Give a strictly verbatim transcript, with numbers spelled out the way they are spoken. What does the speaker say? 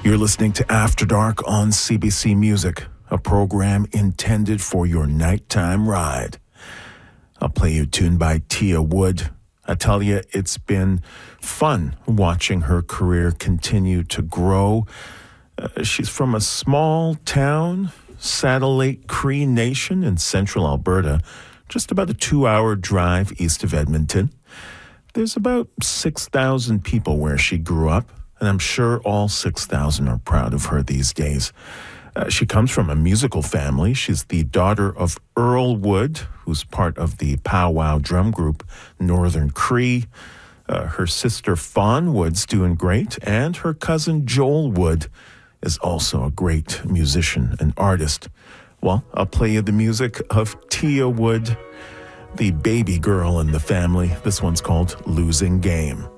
You're listening to After Dark on C B C Music, a program intended for your nighttime ride. I'll play you a tune by Tia Wood. I tell you, it's been fun watching her career continue to grow. Uh, she's from a small town, Saddle Lake Cree Nation in central Alberta, just about a two-hour drive east of Edmonton. There's about six thousand people where she grew up, and I'm sure all six thousand are proud of her these days. Uh, she comes from a musical family. She's the daughter of Earl Wood, who's part of the powwow drum group Northern Cree. Uh, her sister Fawn Wood's doing great, and her cousin Joel Wood is also a great musician and artist. Well, I'll play you the music of Tia Wood, the baby girl in the family. This one's called Losing Game.